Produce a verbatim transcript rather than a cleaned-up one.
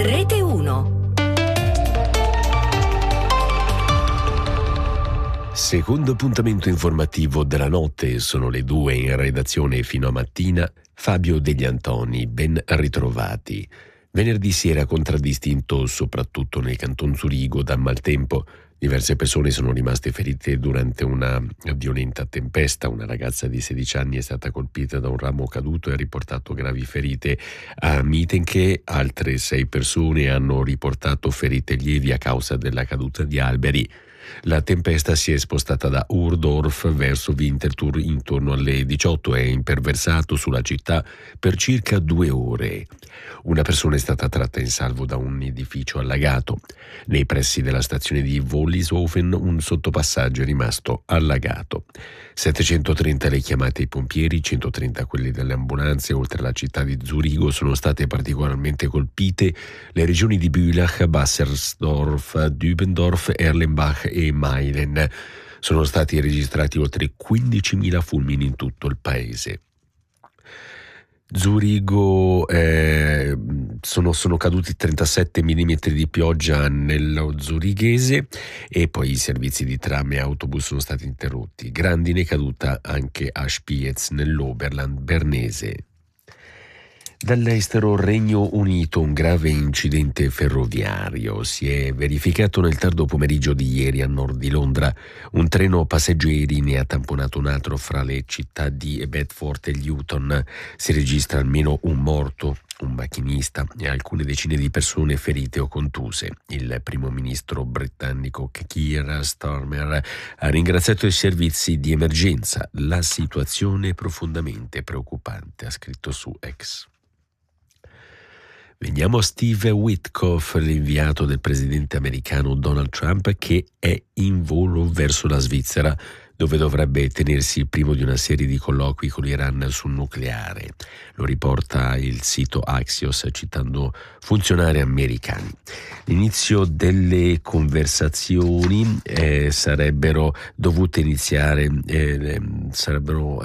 Rete uno. Secondo appuntamento informativo della notte, sono le due in redazione fino a mattina. Fabio Degli Antoni, ben ritrovati. Venerdì sera contraddistinto soprattutto nel canton Zurigo da maltempo. Diverse persone sono rimaste ferite durante una violenta tempesta. Una ragazza di sedici anni è stata colpita da un ramo caduto e ha riportato gravi ferite a Mitenche. Altre sei persone hanno riportato ferite lievi a causa della caduta di alberi. La tempesta si è spostata da Urdorf verso Winterthur intorno alle diciotto e ha imperversato sulla città per circa due ore. Una persona è stata tratta in salvo da un edificio allagato. Nei pressi della stazione di Wollishofen un sottopassaggio è rimasto allagato. settecentotrenta le chiamate ai pompieri, centotrenta quelle delle ambulanze. Oltre alla città di Zurigo sono state particolarmente colpite le regioni di Bülach, Bassersdorf, Dübendorf, Erlenbach e Meilen. Sono stati registrati oltre quindicimila fulmini in tutto il paese. Zurigo eh, sono, sono caduti trentasette millimetri di pioggia nello zurighese e poi i servizi di tram e autobus sono stati interrotti. Grandine caduta anche a Spiez nell'Oberland bernese. Dall'estero, Regno Unito, un grave incidente ferroviario si è verificato nel tardo pomeriggio di ieri a nord di Londra. Un treno passeggeri ne ha tamponato un altro fra le città di Bedford e Luton. Si registra almeno un morto, un macchinista e alcune decine di persone ferite o contuse. Il primo ministro britannico Keir Starmer ha ringraziato i servizi di emergenza. La situazione è profondamente preoccupante, ha scritto su X. Veniamo a Steve Witkoff, l'inviato del presidente americano Donald Trump, che è in volo verso la Svizzera, dove dovrebbe tenersi il primo di una serie di colloqui con l'Iran sul nucleare. Lo riporta il sito Axios citando funzionari americani. L'inizio delle conversazioni eh, sarebbero dovute iniziare, eh, sarebbero